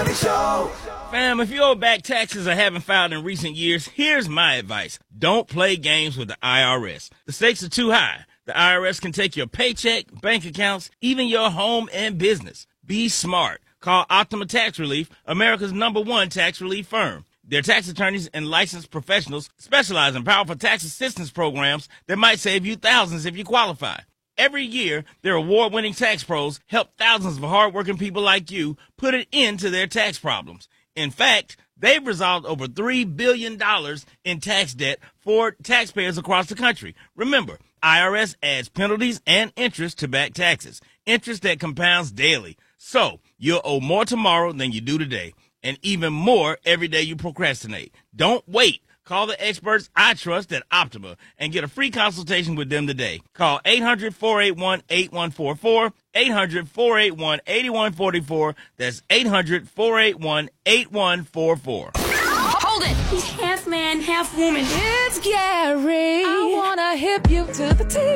Money Show. Fam, if you owe back taxes or haven't filed in recent years, here's my advice. Don't play games with the IRS. The stakes are too high. The IRS can take your paycheck, bank accounts, even your home and business. Be smart. Call Optima Tax Relief, America's #1 tax relief firm. Their tax attorneys and licensed professionals specialize in powerful tax assistance programs that might save you thousands if you qualify. Every year, their award-winning tax pros help thousands of hardworking people like you put an end to their tax problems. In fact, they've resolved over $3 billion in tax debt for taxpayers across the country. Remember, IRS adds penalties and interest to back taxes, interest that compounds daily. So, you'll owe more tomorrow than you do today, and even more every day you procrastinate. Don't wait. Call the experts I trust at Optima and get a free consultation with them today. Call 800-481-8144, 800-481-8144. That's 800-481-8144. Hold it! He's half man, half woman. It's Gary. I wanna hip you to the T.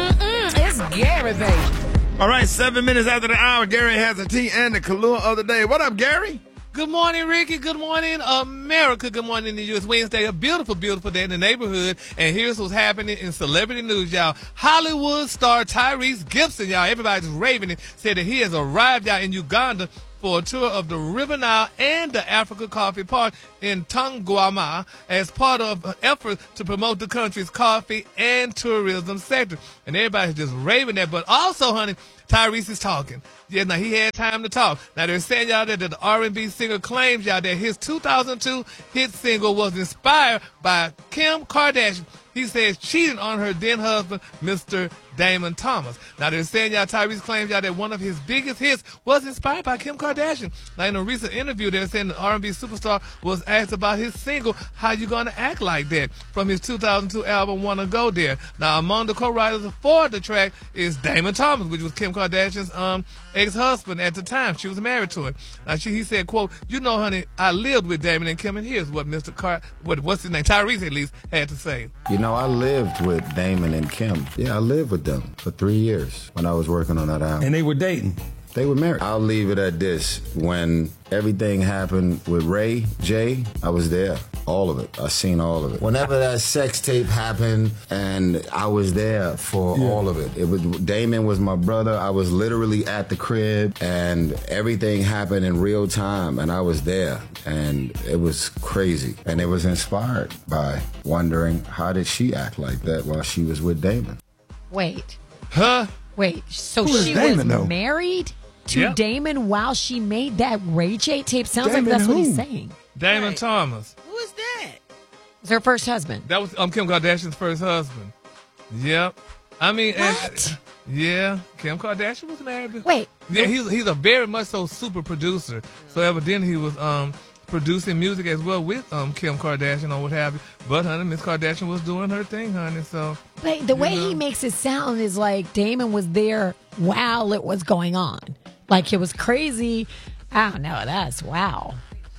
It's Gary, baby. All right, 7 minutes after the hour, Gary has the tea and the Kahlua of the day. What up, Gary? Good morning, Ricky. Good morning, America. Good morning to you. It's Wednesday, a beautiful, beautiful day in the neighborhood. And here's what's happening in celebrity news, y'all. Hollywood star Tyrese Gibson, y'all. Everybody's raving it. Said that he has arrived out in Uganda for a tour of the River Nile and the Africa Coffee Park in Tongwama as part of an effort to promote the country's coffee and tourism sector. And everybody's just raving that. But also, honey, Tyrese is talking. Yeah, now he had time to talk. Now they're saying, y'all, that the R&B singer claims, y'all, that his 2002 hit single was inspired by Kim Kardashian. He says cheating on her then husband, Mr. Damon Thomas. Now they're saying, y'all, Tyrese claims, y'all, that one of his biggest hits was inspired by Kim Kardashian. Now in a recent interview, they're saying the R&B superstar was asked about his single, How You Gonna Act Like That, from his 2002 album, Wanna Go There. Now among the co-writers for the track is Damon Thomas, which was Kim Kardashian's ex-husband at the time. She was married to him. Now he said, quote, you know, honey, I lived with Damon and Kim, and here's what what's his name, Tyrese at least, had to say. You know, I lived with Damon and Kim. Yeah, I lived with them for 3 years when I was working on that album. And they were dating. They were married. I'll leave it at this. When everything happened with Ray J, I was there. All of it. I seen all of it. Whenever that sex tape happened, and I was there for all of it. Damon was my brother. I was literally at the crib, and everything happened in real time, and I was there. And it was crazy. And it was inspired by wondering, how did she act like that while she was with Damon? Wait. Huh? Wait, so Who is she Damon, was though? married to Yep. Damon while she made that Ray J tape? Sounds Damon like that's what who? he's saying. Damon Thomas. Who is that? It's her first husband. That was Kim Kardashian's first husband. Yep. I mean, What? yeah, Kim Kardashian was married to. Wait. Yeah, he's a very much so super producer. So evidently he was producing music as well with Kim Kardashian or what have you. But honey, Miss Kardashian was doing her thing, honey. So But the way he makes it sound is like Damon was there while it was going on. Like it was crazy. I don't know. That's wow.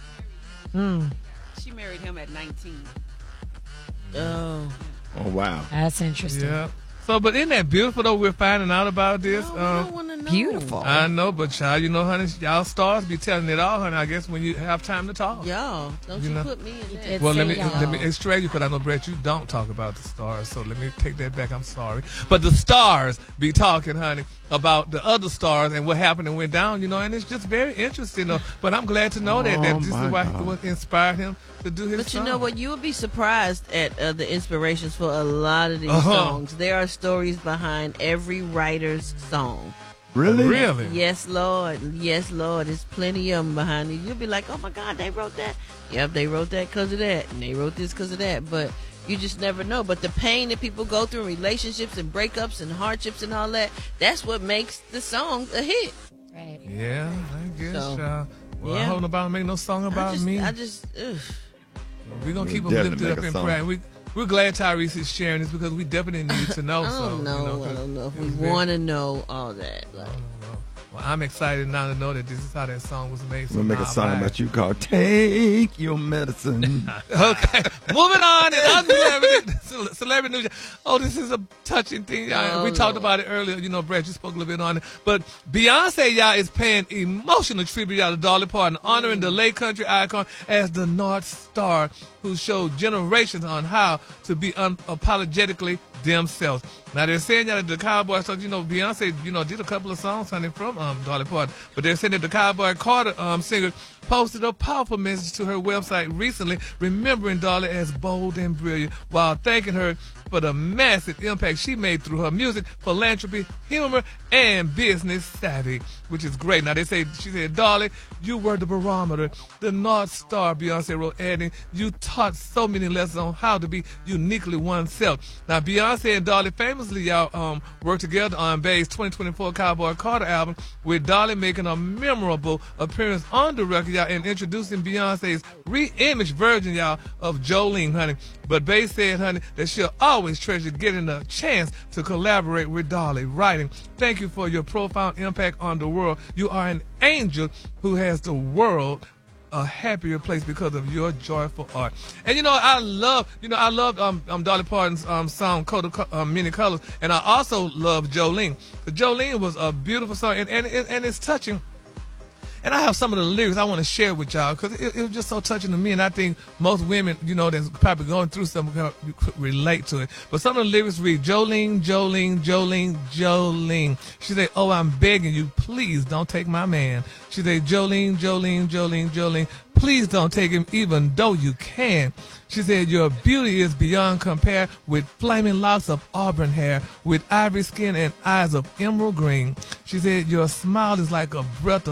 She married him at 19. Oh, wow. That's interesting. yeah. So, but isn't that beautiful though? We're finding out about this. I don't want to know. Beautiful. I know, but child, you know, honey, y'all stars be telling it all, honey. I guess when you have time to talk. Y'all, don't You you know. put me in that. did. Well, Say let y'all. me extract you, because I know, Brett, you don't talk about the stars, so let me take that back. I'm sorry. But the stars be talking, honey, about the other stars and what happened and went down, you know, and it's just very interesting, though. But I'm glad to know that this is what inspired him to do his But you song. know what? You would be surprised at the inspirations for a lot of these Uh-huh. songs. There are stories behind every writer's song. Really? Really? Yes, Lord. Yes, Lord. There's plenty of them behind it. You'll be like, oh, my God, they wrote that. Yep, they wrote that because of that. And they wrote this because of that. But you just never know. But the pain that people go through in relationships and breakups and hardships and all that, that's what makes the song a hit. Right. Yeah, I guess, So, child. Well, I yeah. hope nobody make no song about I me. just, We're going to keep them definitely lifted up make a in song. prayer. We're glad Tyrese is sharing this because we definitely need to know. I so, don't know. you know, I don't know if we it's very- want to know all that. Like, Well, I'm excited now to know that this is how that song was made. So We'll make a now song I'm about you called Take Your Medicine. Okay, moving on. And other celebrity news. Oh, this is a touching thing, y'all. We talked about it earlier. You know, Brett, you spoke a little bit on it. But Beyonce, y'all, is paying emotional tribute, y'all, to Dolly Parton, honoring the late country icon as the North Star, who showed generations on how to be unapologetically themselves. Now, they're saying that the Cowboy, so, you know, Beyonce, you know, did a couple of songs, honey, from Dolly Parton. But they're saying that the Cowboy Carter singer posted a powerful message to her website recently, remembering Dolly as bold and brilliant, while thanking her for the massive impact she made through her music, philanthropy, humor, and business savvy, which is great. Now, she said, Dolly, you were the barometer, the North Star, Beyonce wrote, adding, you taught so many lessons on how to be uniquely oneself. Now, Beyonce and Dolly famously, y'all, worked together on Bay's 2024 Cowboy Carter album, with Dolly making a memorable appearance on the record, y'all, and introducing Beyonce's re-imaged version, y'all, of Jolene, honey. But Bay said, honey, that she'll always treasure getting a chance to collaborate with Dolly, writing, thank you for your profound impact on the world. You are an angel who has the world a happier place because of your joyful art. And I love Dolly Parton's song Coat of Many Colors, and I also love Jolene. Jolene was a beautiful song, and it's touching. And I have some of the lyrics I want to share with y'all because it was just so touching to me, and I think most women, that's probably going through something could relate to it. But some of the lyrics read, Jolene, Jolene, Jolene, Jolene. She said, oh, I'm begging you, please don't take my man. She said, Jolene, Jolene, Jolene, Jolene, please don't take him even though you can. She said, your beauty is beyond compare, with flaming locks of auburn hair, with ivory skin and eyes of emerald green. She said, your smile is like a breath of